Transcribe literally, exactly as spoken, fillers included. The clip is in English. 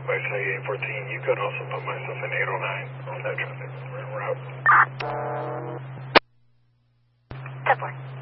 by say eight fourteen, you could also put myself in eight oh nine on that traffic route. ten four.